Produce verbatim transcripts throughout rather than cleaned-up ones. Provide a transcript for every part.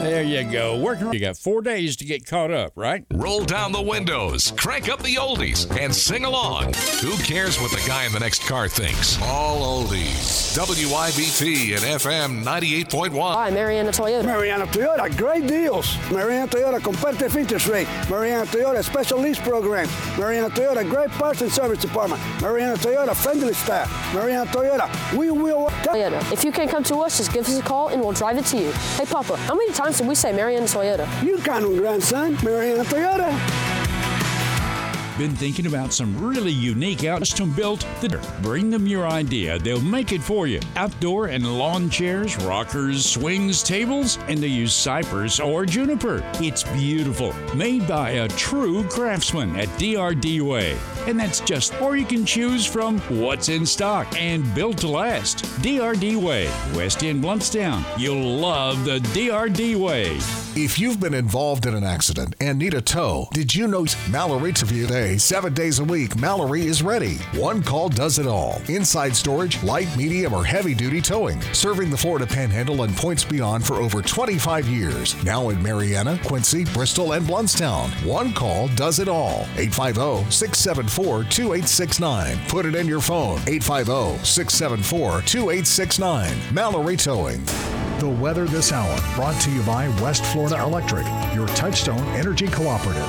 There you go. Working. You got four days to get caught up, right? Roll down the windows, crank up the oldies, and sing along. Who cares what the guy in the next car thinks? All oldies. W I B T and F M ninety-eight point one. Hi, Mariana Toyota. Mariana Toyota, great deals. Mariana Toyota competitive interest rate. Mariana Toyota special lease program. Mariana Toyota great parts and service department. Mariana Toyota friendly staff. Mariana Toyota, we will. Toyota. If you can't come to us, just give us a call and we'll drive it to you. Hey, Papa, how many times did we say Mariana Toyota? You count them, grandson. Mariana Toyota. Been thinking about some really unique custom built? Bring them your idea. They'll make it for you. Outdoor and lawn chairs, rockers, swings, tables, and they use cypress or juniper. It's beautiful. Made by a true craftsman at D R D Way. And that's just, or you can choose from what's in stock and built to last. D R D Way, West End, Bluntstown. You'll love the D R D Way. If you've been involved in an accident and need a tow, did you know Mallory today, seven days a week, Mallory is ready. One call does it all. Inside storage, light, medium, or heavy-duty towing. Serving the Florida Panhandle and points beyond for over twenty-five years. Now in Mariana, Quincy, Bristol, and Bluntstown. One call does it all. eight five zero, six seven four, two eight six nine. Put it in your phone. eight five zero, six seven four, two eight six nine. Mallory Towing. The weather this hour brought to you by West Florida Electric, your Touchstone Energy Cooperative.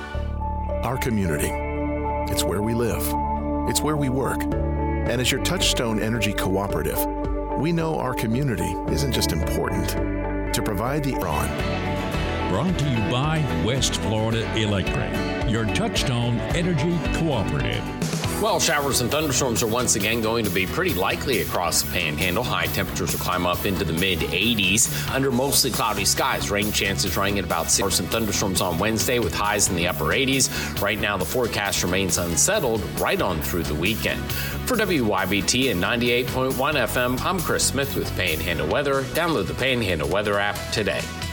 Our community. It's where we live. It's where we work. And as your Touchstone Energy Cooperative, we know our community isn't just important. To provide the on. Brought to you by West Florida Electric, your Touchstone Energy Cooperative. Well, showers and thunderstorms are once again going to be pretty likely across the Panhandle. High temperatures will climb up into the mid eighties under mostly cloudy skies. Rain chances running at about six. Showers and thunderstorms on Wednesday with highs in the upper eighties. Right now, the forecast remains unsettled right on through the weekend. For W I B T and ninety-eight point one F M, I'm Chris Smith with Panhandle Weather. Download the Panhandle Weather app today.